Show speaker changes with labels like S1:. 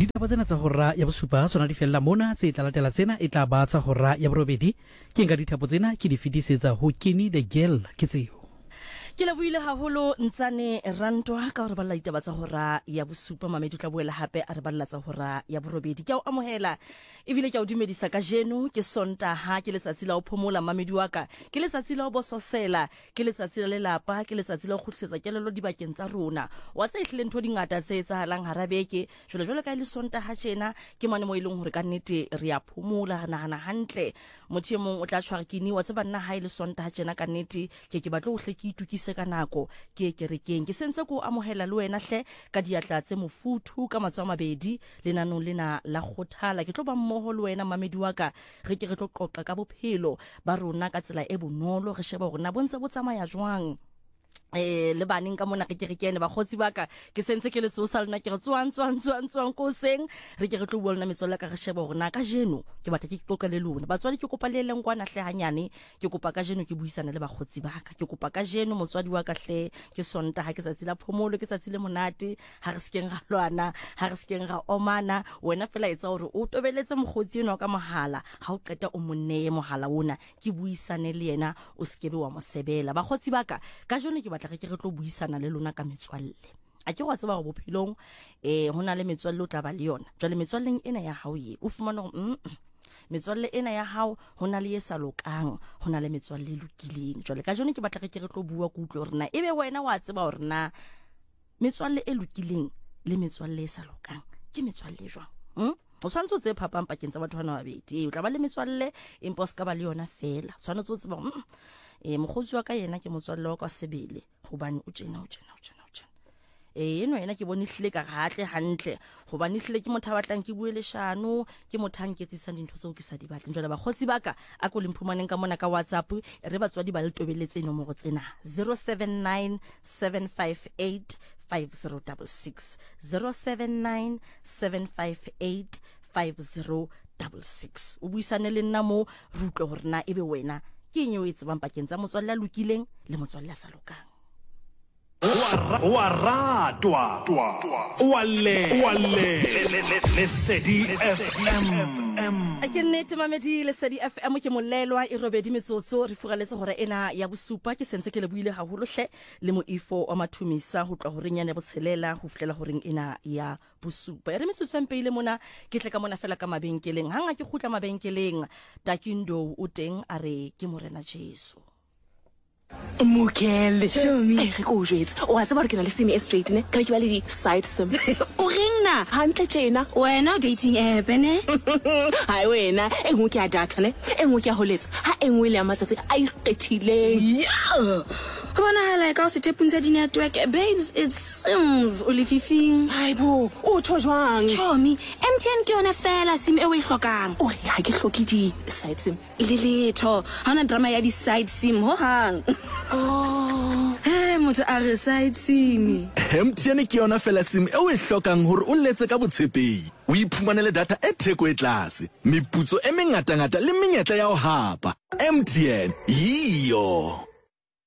S1: Ditaba tsena tsa hora ya bosupa sona di fella mona tse tla latela tsena e tla ba tsa hora ya borobedi ke nka dithapo tsena ke di fetisetsa ho Kenny the Girl ke tseo
S2: ke la buile haholo Ntsane Rantwa ka hore ba la ditaba tsa hora ya bosupa mamedi tla boela hape a re balla tsa hora ya borobedi ke o amohela ebile ke o dumedisa ka jeno ke Sontaha ke letsatsi la o phomola mamedi wa ka ke letsatsi la o bososela ke letsatsi la lelapa ke letsatsi la o khutlisetsa kelelo dibakeng tsa rona wa tse ihlile ntho dingata tse etsahalang harabeke jole ka ile Sontaha tjena ke mane mo ileng hore ka nnete re a phomola nahana hantle motho mong o tla tshwara kini wa tse banna ha ile Sontaha tjena ka nnete ke batlo o hle ke itukise ka nako ke kerekeng ke sentse ko amohela le wena hle ka diatla tse mofuthu ka matso a mabedi lenanong lena la khothala ke tlo ba mmoho le wena mamedi wa ka re ke re tlo qoqa ka bophelo ba rona ka tsela e bonolo re sheba hore na bontse bo tsamaya jwang le baneng ka mona ke kerekene ba khotsi baka ke sentse ke le tsosa lena ke re tswang ko seng re ke re tlo bua lena metsola ka re sheba hore na ka jeno ke batla ke qoqa le lona batswadi ke kopa le leng kwana hle hanyane ke kopa ka jeno ke buisana le bakgotsi baka ke kopa ka jeno motswadi wa ka hle ke Sontaha ke tsatsi la phomolo ke tsatsi le monate ha re skeng ra lwana ha re skeng ra omana wena fela etsa hore o tobeletse mogotsi eno ka mohala ha o qeta o monne mohala ona ke buisane le yena o skebe wa mosebela bakgotsi baka ka jeno ke ke re tlo buisana le lona ka metswalle a ke go tseba go bophelong hona le metswalle o tla ba le yona jwale metswalleng ena ya hao ye o fumana metswalle ena ya hao hona le e sa lokang hona le metswalle e lokileng jwale ka jone ke batla ke re tlo bua ku utlwe hore na ebe wena wa tseba hore na metswalle e lokileng le metswalle e sa lokang ke metswalle jwang o tshwanetse o tse phapang pakeng tsa batho bana babedi o tla ba le metswalle empa se ka ba le yona fela tshwanetse o tseba mogotsi wa ka yena ke motswalle wa ka sebele hobane o tjena eno yena ke bone hlile ka gatle hantle hobane hlile ke motho a batlang ke bue leshano ke motho a nketsisang dintho tseo ke sa di batleng jwale bakgotsi baka a ko lemphumaneng ka mona ka WhatsApp re batswadi ba le tobeletse nomoro tsena 079 758 5066 079 758 5066 o buisane le nna mo re utlwe hore na ebe wena ke eng o e tsebang pakeng tsa motswalle a lokileng le motswalle a sa lokang
S3: wa ratwa Lesedi FM
S2: a ke nnete mamedi Lesedi FM ke molelwa e robedi metsotso re furaletse hore ena ya bosupa ke sentse ke le buile haholo hle le moifo wa mathumisa ho tloa hore nyane botshelela ho fitlela hore ena ya bosupa re metsotso empeile mona ke tle ka mona fela ka mabenkeleng hanga ke khutla mabenkeleng Takindo o teng a re ke morena Jesu
S4: Mokele show me re go jwetsa o a tsaba re ke na le sim straight ne ka ke ba le di side sim
S5: o ringna
S4: hantle tjena
S5: wena dating app ne
S4: hai wena engwe ke a data ne engwe ke a holetsa ha engwe le ya matsatsi a ikgethileng
S5: bona hala ka o se tepunsa di network babes it seems o le fifing
S4: haibo o tjojwang
S5: chomi MTN ke yona fela sim e o e hlokang
S4: o ha ke hloki di side sim
S5: le letho hana drama ya di side sim ho hang motho a re side sim
S3: MTN ke yona fela sim e o e hlokang hore o letse ka botshepehi o iphumanele data e theko e tlase meputso e mengata le menyetla ya ho hapa MTN yiyo